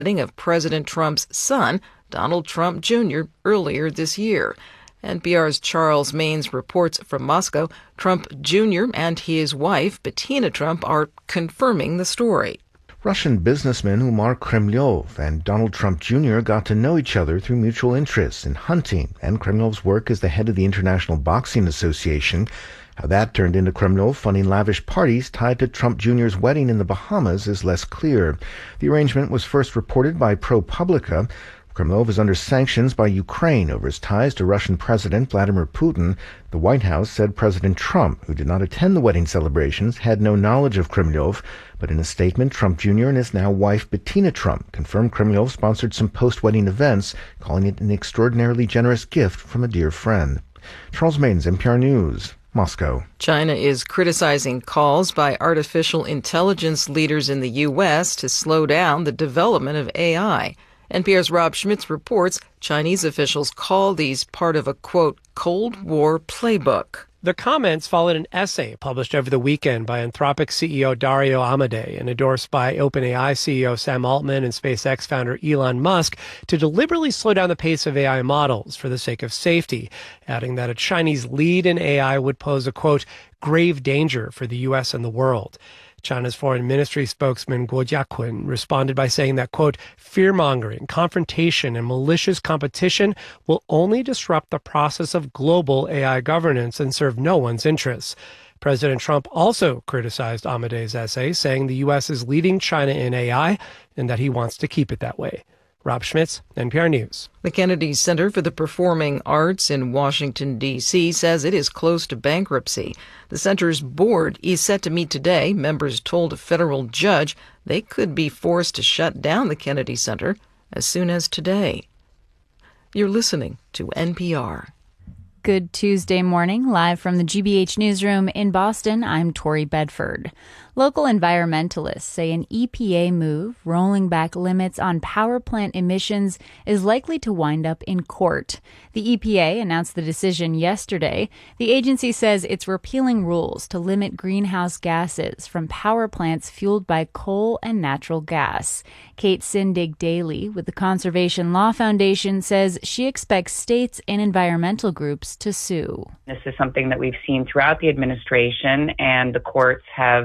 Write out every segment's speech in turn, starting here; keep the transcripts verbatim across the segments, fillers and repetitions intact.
wedding of President Trump's son, Donald Trump Junior, earlier this year. N P R's Charles Maynes reports from Moscow. Trump Junior and his wife, Bettina Trump, are confirming the story. Russian businessman Umar Kremlov and Donald Trump Junior got to know each other through mutual interests in hunting and Kremlov's work as the head of the International Boxing Association. How that turned into Kremlov funding lavish parties tied to Trump Junior's wedding in the Bahamas is less clear. The arrangement was first reported by ProPublica. Kremlov is under sanctions by Ukraine over his ties to Russian President Vladimir Putin. The White House said President Trump, who did not attend the wedding celebrations, had no knowledge of Kremlov. But in a statement, Trump Junior and his now wife Bettina Trump confirmed Kremlov sponsored some post-wedding events, calling it an extraordinarily generous gift from a dear friend. Charles Maynes, N P R News, Moscow. China is criticizing calls by artificial intelligence leaders in the U S to slow down the development of A I. N P R's Rob Schmitz reports Chinese officials call these part of a, quote, Cold War playbook. The comments followed an essay published over the weekend by Anthropic C E O Dario Amodei and endorsed by OpenAI C E O Sam Altman and SpaceX founder Elon Musk to deliberately slow down the pace of A I models for the sake of safety, adding that a Chinese lead in A I would pose a, quote, grave danger for the U S and the world. China's foreign ministry spokesman Guo Jiaqun responded by saying that, quote, fear-mongering, confrontation, and malicious competition will only disrupt the process of global A I governance and serve no one's interests. President Trump also criticized Amodei's essay, saying the U S is leading China in A I and that he wants to keep it that way. Rob Schmitz, N P R News. The Kennedy Center for the Performing Arts in Washington, D C says it is close to bankruptcy. The center's board is set to meet today. Members told a federal judge they could be forced to shut down the Kennedy Center as soon as today. You're listening to N P R. Good Tuesday morning, live from the G B H Newsroom in Boston, I'm Tori Bedford. Local environmentalists say an E P A move rolling back limits on power plant emissions is likely to wind up in court. The E P A announced the decision yesterday. The agency says it's repealing rules to limit greenhouse gases from power plants fueled by coal and natural gas. Kate Sindig Daly with the Conservation Law Foundation says she expects states and environmental groups to sue. This is something that we've seen throughout the administration, and the courts have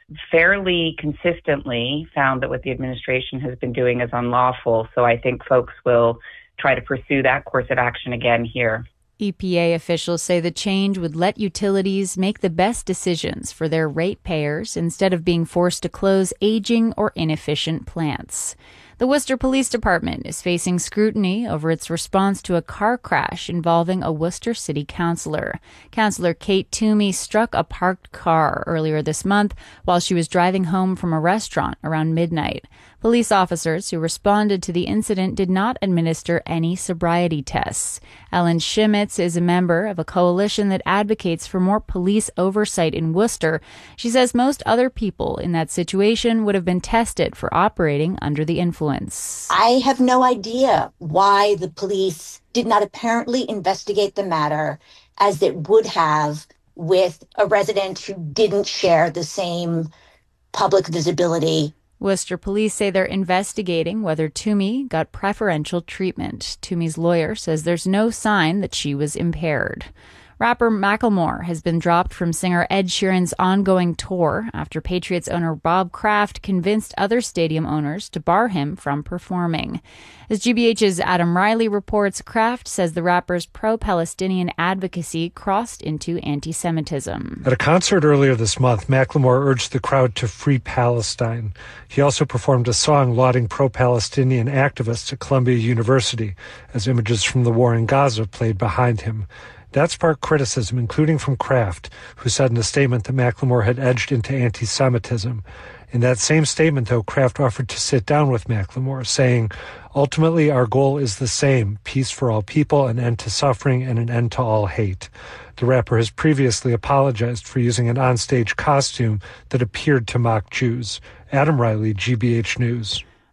fairly consistently found that what the administration has been doing is unlawful. So I think folks will try to pursue that course of action again here. E P A officials say the change would let utilities make the best decisions for their ratepayers instead of being forced to close aging or inefficient plants. The Worcester Police Department is facing scrutiny over its response to a car crash involving a Worcester City councilor. Councilor Kate Toomey struck a parked car earlier this month while she was driving home from a restaurant around midnight. Police officers who responded to the incident did not administer any sobriety tests. Ellen Shimitz is a member of a coalition that advocates for more police oversight in Worcester. She says most other people in that situation would have been tested for operating under the influence. I have no idea why the police did not apparently investigate the matter as it would have with a resident who didn't share the same public visibility. Worcester police say they're investigating whether Toomey got preferential treatment. Toomey's lawyer says there's no sign that she was impaired. Rapper Macklemore has been dropped from singer Ed Sheeran's ongoing tour after Patriots owner Bob Kraft convinced other stadium owners to bar him from performing. As G B H's Adam Riley reports, Kraft says the rapper's pro-Palestinian advocacy crossed into anti-Semitism. At a concert earlier this month, Macklemore urged the crowd to free Palestine. He also performed a song lauding pro-Palestinian activists at Columbia University as images from the war in Gaza played behind him. That sparked criticism, including from Kraft, who said in a statement that Macklemore had edged into anti-Semitism. In that same statement, though, Kraft offered to sit down with Macklemore, saying, "Ultimately, our goal is the same, peace for all people, an end to suffering, and an end to all hate." The rapper has previously apologized for using an onstage costume that appeared to mock Jews. Adam Riley, G B H News.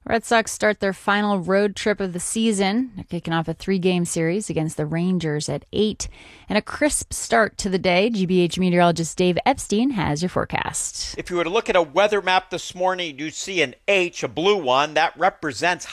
Red Sox start their final road trip of the season. They're kicking off a three-game series against the Rangers at eight. And a crisp start to the day. G B H meteorologist Dave Epstein has your forecast. If you were to look at a weather map this morning, you'd see an H, a blue one. That represents